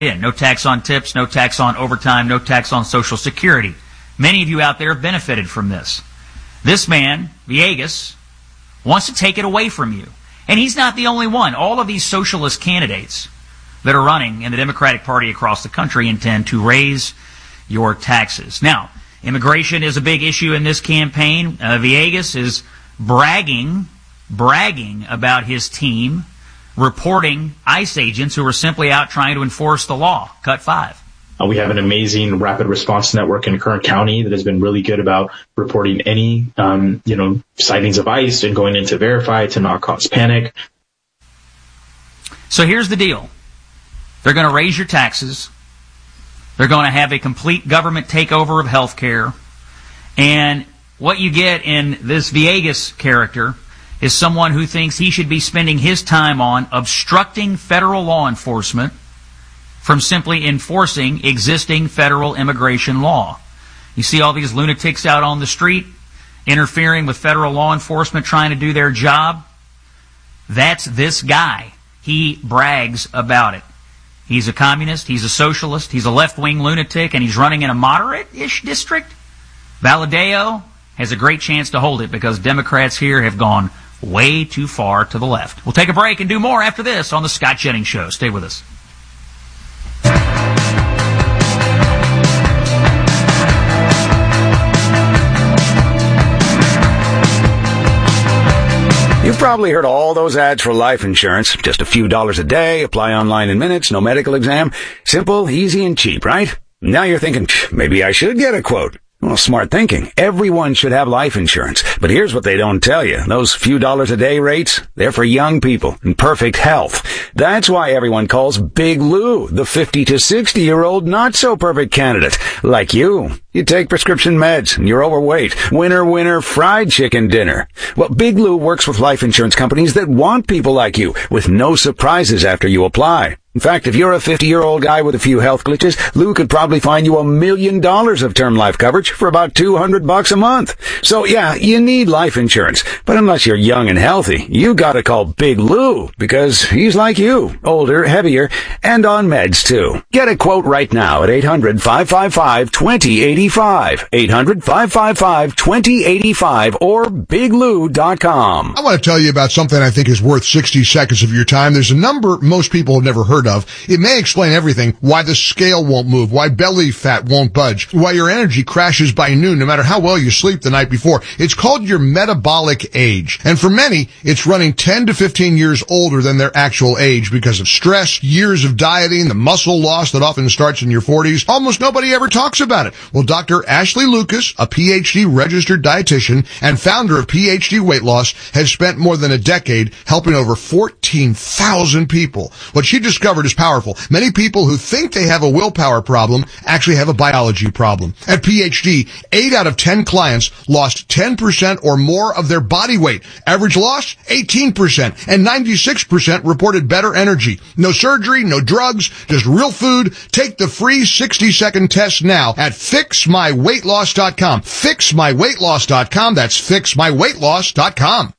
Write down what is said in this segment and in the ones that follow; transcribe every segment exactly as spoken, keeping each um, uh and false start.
in. No tax on tips, no tax on overtime, no tax on Social Security. Many of you out there have benefited from this. This man, Villegas, wants to take it away from you. And he's not the only one. All of these socialist candidates that are running in the Democratic Party across the country intend to raise your taxes. Now, immigration is a big issue in this campaign. Uh, Villegas is bragging, bragging about his team reporting ICE agents who are simply out trying to enforce the law. Cut five. Uh, we have an amazing rapid response network in Kern County that has been really good about reporting any, um, you know, sightings of ICE and going in to verify to not cause panic. So here's the deal. They're going to raise your taxes. They're going to have a complete government takeover of health care. And what you get in this Villegas character is someone who thinks he should be spending his time on obstructing federal law enforcement from simply enforcing existing federal immigration law. You see all these lunatics out on the street interfering with federal law enforcement trying to do their job? That's this guy. He brags about it. He's a communist, he's a socialist, he's a left-wing lunatic, and he's running in a moderate-ish district. Valadeo has a great chance to hold it because Democrats here have gone way too far to the left. We'll take a break and do more after this on The Scott Jennings Show. Stay with us. You've probably heard all those ads for life insurance. Just a few dollars a day, apply online in minutes, no medical exam. Simple, easy, and cheap, right? Now you're thinking, maybe I should get a quote. Well, smart thinking. Everyone should have life insurance. But here's what they don't tell you. Those few dollars a day rates, they're for young people in perfect health. That's why everyone calls Big Lou the fifty to sixty year old not so perfect candidate. Like you. You take prescription meds and you're overweight. Winner, winner, fried chicken dinner. Well, Big Lou works with life insurance companies that want people like you with no surprises after you apply. In fact, if you're a fifty-year-old guy with a few health glitches, Lou could probably find you a million dollars of term life coverage for about two hundred bucks a month. So yeah, you need life insurance. But unless you're young and healthy, you gotta call Big Lou because he's like you, older, heavier, and on meds too. Get a quote right now at eight hundred, five five five, two zero eight five. eight hundred, five five five, two zero eight five or big lou dot com. I want to tell you about something I think is worth sixty seconds of your time. There's a number most people have never heard of. It may explain everything, why the scale won't move, why belly fat won't budge, why your energy crashes by noon no matter how well you sleep the night before. It's called your metabolic age. And for many, it's running ten to fifteen years older than their actual age because of stress, years of dieting, the muscle loss that often starts in your forties. Almost nobody ever talks about it. Well, Doctor Ashley Lucas, a P H D registered dietitian and founder of P H D Weight Loss, has spent more than a decade helping over fourteen thousand people. What she discovered is powerful. Many people who think they have a willpower problem actually have a biology problem. At P H D, eight out of ten clients lost ten percent or more of their body weight. Average loss, eighteen percent. And ninety-six percent reported better energy. No surgery, no drugs, just real food. Take the free sixty second test now at fix my weight loss dot com. fix my weight loss dot com. That's fix my weight loss dot com.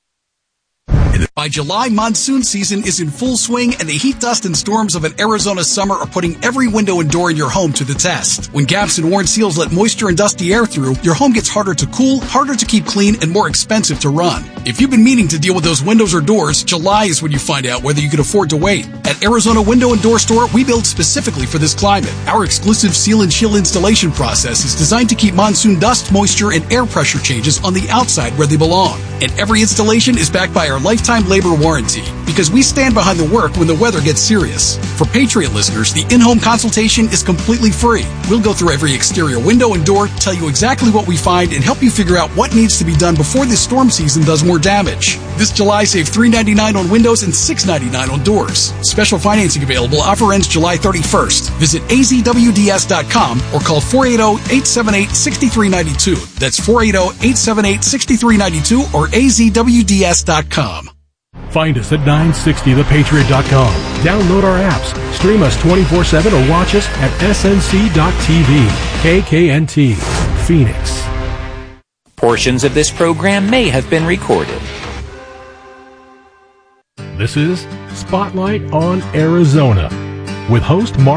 By July, monsoon season is in full swing, and the heat, dust, and storms of an Arizona summer are putting every window and door in your home to the test. When gaps and worn seals let moisture and dusty air through, your home gets harder to cool, harder to keep clean, and more expensive to run. If you've been meaning to deal with those windows or doors, July is when you find out whether you can afford to wait. At Arizona Window and Door Store, we build specifically for this climate. Our exclusive seal and chill installation process is designed to keep monsoon dust, moisture, and air pressure changes on the outside where they belong. And every installation is backed by our lifetime labor warranty, because we stand behind the work when the weather gets serious. For Patriot listeners, the in-home consultation is completely free. We'll go through every exterior window and door, tell you exactly what we find, and help you figure out what needs to be done before this storm season does more damage. This July, save three dollars and ninety-nine cents on windows and six dollars and ninety-nine cents on doors. Special financing available. Offer ends July thirty-first. Visit A Z W D S dot com or call four eight zero, eight seven eight, six three nine two. That's four eight zero, eight seven eight, six three nine two or A Z W D S dot com. Find us at nine sixty the patriot dot com. Download our apps, stream us twenty-four seven, or watch us at S N C dot T V. K K N T, Phoenix. Portions of this program may have been recorded. This is Spotlight on Arizona with host Mark